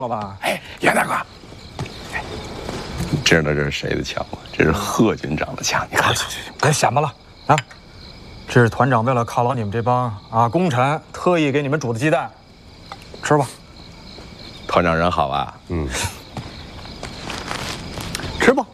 了吧？ 哎，袁大哥，你知道这是谁的枪吗？这是贺军长的枪。你看， 别显摆了啊！这是团长为了犒劳你们这帮功臣，特意给你们煮的鸡蛋，吃吧。 团长人好啊。 吃吧。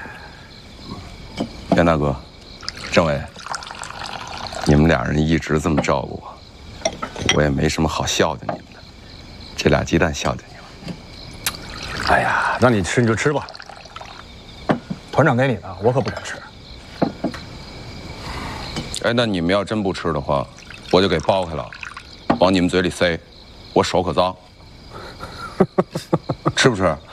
袁大哥，政委，你们俩人一直这么照顾我，我也没什么好孝敬你们的。这俩鸡蛋孝敬你了。 哎呀，让你吃你就吃吧。 团长给你的，我可不敢吃。 哎，那你们要真不吃的话，我就给剥开了，往你们嘴里塞，我手可脏。吃不吃？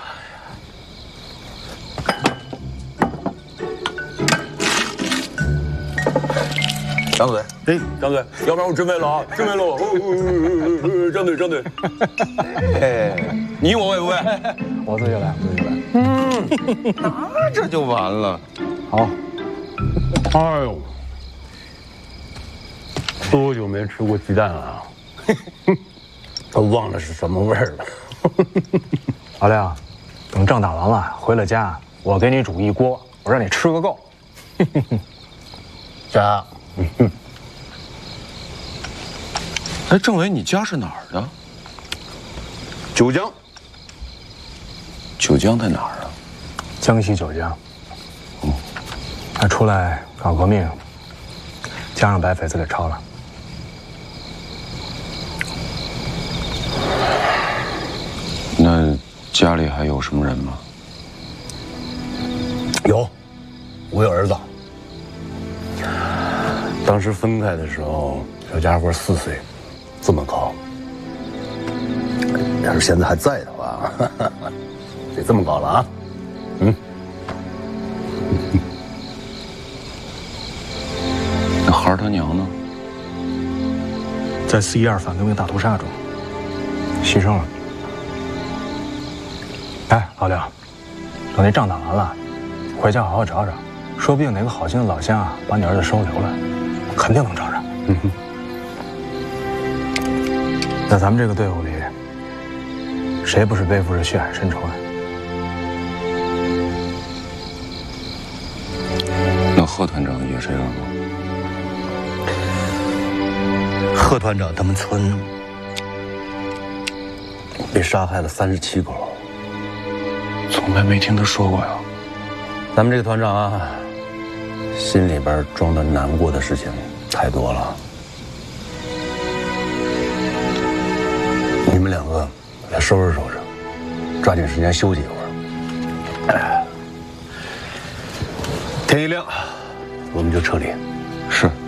张嘴，哎，张嘴，要不然我真没了啊，真没了！张嘴，张嘴。哎，你我喂不喂？ 我自己来，我自己来。 那这就完了。 好。 哎呦，多久没吃过鸡蛋了？都忘了是什么味儿了。 老亮，等仗打完了回了家，我给你煮一锅，我让你吃个够。 家。 哎，政委，你家是哪儿的？ 九江。 九江在哪儿啊？ 江西九江。他出来搞革命，家让白匪子给抄了。 那家里还有什么人吗？ 有，我有儿子。当时分开的时候，小家伙4岁，这么高。要是现在还在的话，得这么高了啊。 那孩儿他娘呢？ 在4.12反革命大屠杀中牺牲了。哎，老廖，等那仗打完了，回家好好找找，说不定哪个好心的老乡把你儿子收留了，肯定能找着。在咱们这个队伍里，谁不是背负着血海深仇啊？ 那贺团长也这样吗？ 贺团长他们村被杀害了37口， 从来没听他说过呀。 咱们这个团长啊，心里边装的难过的事情太多了。你们2个来收拾收拾，抓紧时间休息一会儿。天一亮，我们就撤离。 是。